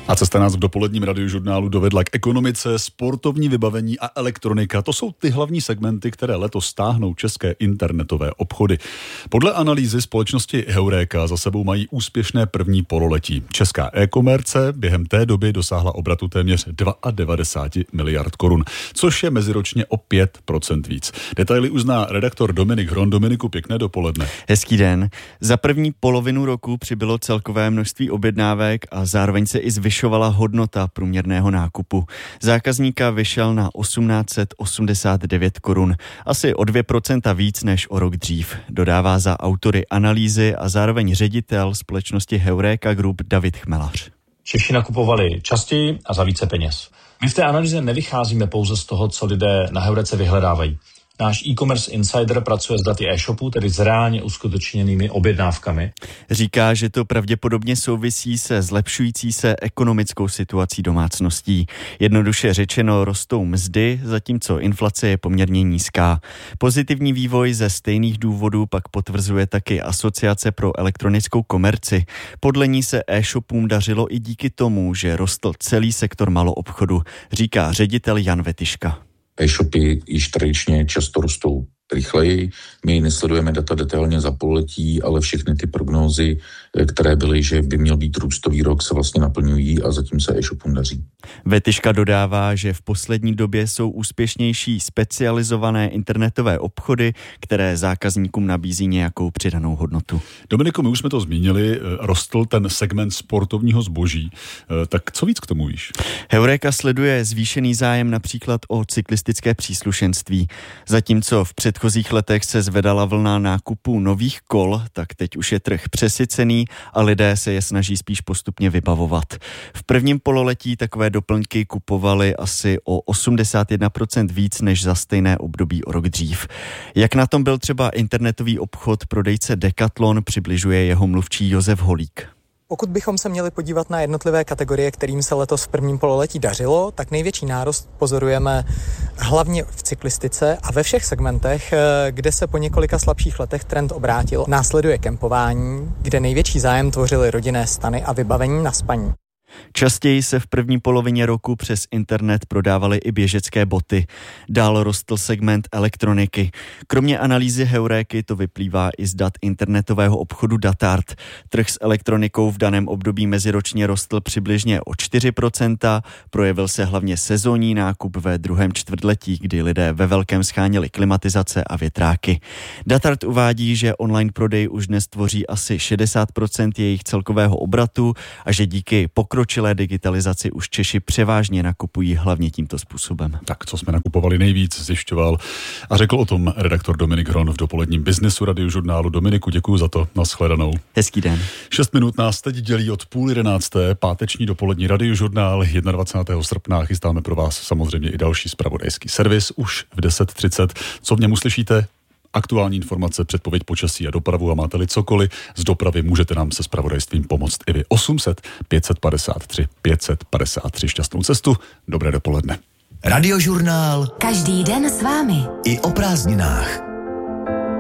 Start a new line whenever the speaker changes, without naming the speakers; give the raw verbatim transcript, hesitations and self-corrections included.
A cesta nás v dopoledním radiožurnálu dovedla k ekonomice, sportovní vybavení a elektronika. To jsou ty hlavní segmenty, které letos stáhnou české internetové obchody. Podle analýzy společnosti Heureka za sebou mají úspěšné první pololetí. Česká e-komerce během té doby dosáhla obratu téměř devadesát dva miliard korun, což je meziročně o pět procent víc. Detaily uzná redaktor Dominik Hron. Dominiku, pěkné dopoledne.
Hezký den. Za první polovinu roku přibylo celkové množství objednávek a zároveň se i zvyšovala hodnota průměrného nákupu. Zákazníka vyšel na osmnáct set osmdesát devět korun, asi o dvě procenta víc než o rok dřív, dodává za autory analýzy a zároveň ředitel společnosti Heureka Group David Chmelař.
Češi nakupovali častěji a za více peněz. My v té analýze nevycházíme pouze z toho, co lidé na Heurece vyhledávají. Náš e-commerce insider pracuje s daty e-shopu, tedy s reálně uskutečněnými objednávkami.
Říká, že to pravděpodobně souvisí se zlepšující se ekonomickou situací domácností. Jednoduše řečeno rostou mzdy, zatímco inflace je poměrně nízká. Pozitivní vývoj ze stejných důvodů pak potvrzuje taky Asociace pro elektronickou komerci. Podle ní se e-shopům dařilo i díky tomu, že rostl celý sektor maloobchodu, říká ředitel Jan Vetyška.
E-shopy již tradičně často rostou rychleji. My nesledujeme data detailně za pololetí, ale všechny ty prognózy, které byly, že by měl být růstový rok, se vlastně naplňují a zatím se e-shopům daří.
Vetyška dodává, že v poslední době jsou úspěšnější specializované internetové obchody, které zákazníkům nabízí nějakou přidanou hodnotu.
Dominiku, my už jsme to zmínili, rostl ten segment sportovního zboží. Tak co víc k tomu víš?
Heureka sleduje zvýšený zájem například o cyklistické příslušenství. Zatímco v předchozích letech se zvedala vlna nákupu nových kol, tak teď už je trh přesycený a lidé se je snaží spíš postupně vybavovat. V prvním pololetí takové doplňky kupovali asi o osmdesát jedna procent víc než za stejné období o rok dřív. Jak na tom byl třeba internetový obchod prodejce Decathlon, přibližuje jeho mluvčí Josef Holík.
Pokud bychom se měli podívat na jednotlivé kategorie, kterým se letos v prvním pololetí dařilo, tak největší nárost pozorujeme hlavně v cyklistice a ve všech segmentech, kde se po několika slabších letech trend obrátil. Následuje kempování, kde největší zájem tvořily rodinné stany a vybavení na spaní.
Častěji se v první polovině roku přes internet prodávaly i běžecké boty. Dál rostl segment elektroniky. Kromě analýzy Heuréky to vyplývá i z dat internetového obchodu Datart. Trh s elektronikou v daném období meziročně rostl přibližně o čtyři procenta. Projevil se hlavně sezónní nákup ve druhém čtvrtletí, kdy lidé ve velkém scháněli klimatizace a větráky. Datart uvádí, že online prodej už dnes tvoří asi šedesát procent jejich celkového obratu a že díky pokročilé digitalizaci už Češi převážně nakupují hlavně tímto způsobem.
Tak, co jsme nakupovali nejvíc, zjišťoval a řekl o tom redaktor Dominik Hron v dopoledním biznesu radiožurnálu. Dominiku, děkuju za to, nashledanou.
Hezký den.
Šest minut nás teď dělí od půl jedenácté, páteční dopolední radiožurnál, dvacátého prvního srpna. Chystáme pro vás samozřejmě i další zpravodajský servis už v deset třicet. Co v něm uslyšíte? Aktuální informace, předpověď počasí a dopravu a máte-li cokoliv z dopravy, můžete nám se zpravodajstvím pomoct i vy. osm set pět padesát tři pět padesát tři. Šťastnou cestu, dobré dopoledne.
Radiožurnál.
Každý den s vámi.
I o prázdninách.